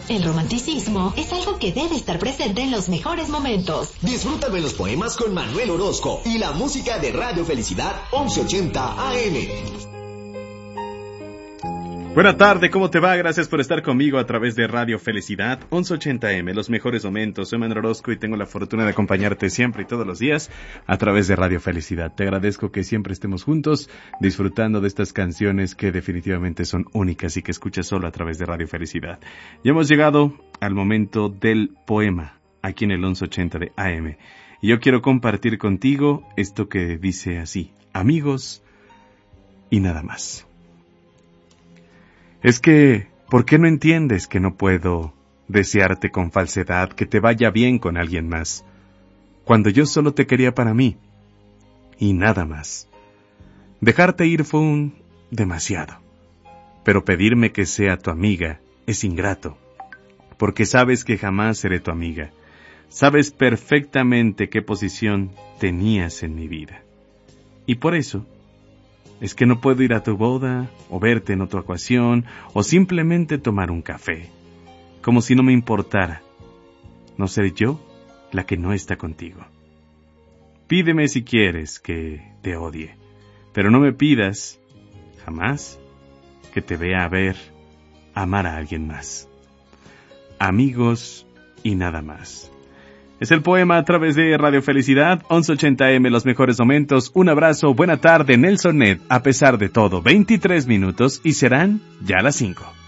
El romanticismo es algo que debe estar presente en los mejores momentos. Disfruta de los poemas con Manuel Orozco y la música de Radio Felicidad 1180 AM. Buena tarde, ¿cómo te va? Gracias por estar conmigo a través de Radio Felicidad 1180M, los mejores momentos. Soy Manuel Orozco y tengo la fortuna de acompañarte siempre y todos los días a través de Radio Felicidad. Te agradezco que siempre estemos juntos disfrutando de estas canciones que definitivamente son únicas y que escuchas solo a través de Radio Felicidad. Ya hemos llegado al momento del poema aquí en el 1180 de AM. Y yo quiero compartir contigo esto que dice así: amigos y nada más. Es que, ¿por qué no entiendes que no puedo desearte con falsedad que te vaya bien con alguien más, cuando yo solo te quería para mí, y nada más? Dejarte ir fue un demasiado, pero pedirme que sea tu amiga es ingrato, porque sabes que jamás seré tu amiga. Sabes perfectamente qué posición tenías en mi vida. Y por eso, es que no puedo ir a tu boda, o verte en otra ocasión, o simplemente tomar un café, como si no me importara no ser yo la que no está contigo. Pídeme si quieres que te odie, pero no me pidas, jamás, que te vea amar a alguien más. Amigos y nada más. Es el poema a través de Radio Felicidad, 1180M, los mejores momentos. Un abrazo, buena tarde, Nelson Ned, a pesar de todo, 23 minutos y serán ya las 5.